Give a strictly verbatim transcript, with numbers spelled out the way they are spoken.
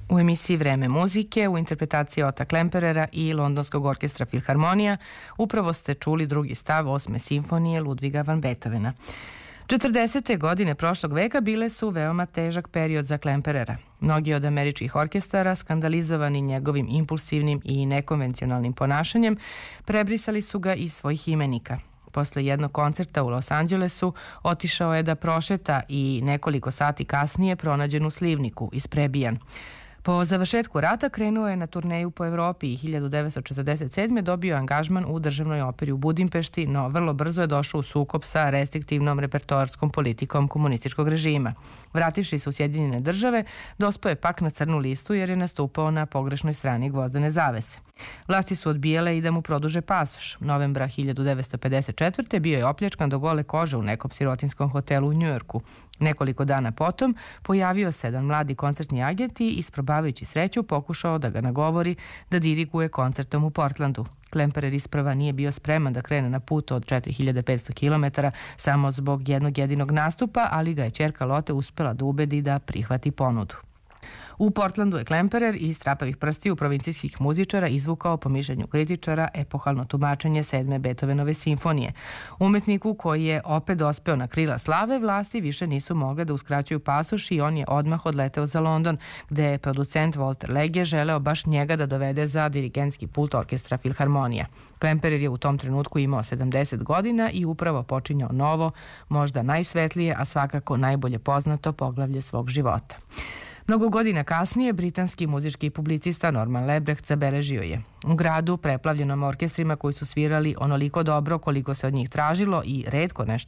U emisiji Vreme muzike, u interpretaciji Ota Klemperera i Londonskog orkestra Filharmonija, upravo ste čuli drugi stav osme simfonije Ludviga van Beethovena. četrdesete godine prošlog veka bile su veoma težak period za Klemperera. Mnogi od američkih orkestara, skandalizovani njegovim impulsivnim i nekonvencionalnim ponašanjem, prebrisali su ga iz svojih imenika. Posle jednog koncerta u Los Angelesu otišao je da prošeta i nekoliko sati kasnije pronađen u slivniku, isprebijan. Po završetku rata krenuo je na turneju po Evropi i hiljadu devetsto četrdeset sedme. dobio angažman u Državnoj operi u Budimpešti, no vrlo brzo je došao u sukob sa restriktivnom repertoarskom politikom komunističkog režima. Vrativši se u Sjedinjene države, dospao je pak na crnu listu jer je nastupao na pogrešnoj strani gvozdene zavese. Vlasti su odbijale i da mu produže pasoš. Novembra hiljadu devetsto pedeset četvrte. bio je opljačkan do gole kože u nekom sirotinskom hotelu u Njujorku. Nekoliko dana potom pojavio se jedan mladi koncertni agent i, isprobavajući sreću, pokušao da ga nagovori da diriguje koncertom u Portlandu. Klemperer isprava nije bio spreman da krene na put od četiri hiljade petsto kilometara samo zbog jednog jedinog nastupa, ali ga je ćerka Lotte uspela da ubedi da prihvati ponudu. U Portlandu je Klemperer iz trapavih prstiju provincijskih muzičara izvukao, po mišljenju kritičara, epohalno tumačenje sedme Beethovenove simfonije. Umetniku koji je opet dospeo na krila slave, vlasti više nisu mogle da uskraćuju pasoš i on je odmah odleteo za London, gde je producent Walter Legge želeo baš njega da dovede za dirigentski pult orkestra Filharmonija. Klemperer je u tom trenutku imao sedamdeset godina i upravo počinjao novo, možda najsvetlije, a svakako najbolje poznato poglavlje svog života. Mnogo godina kasnije, britanski muzički publicista Norman Lebrecht zabeležio je: u gradu, preplavljenom orkestrima koji su svirali onoliko dobro koliko se od njih tražilo i retko nešto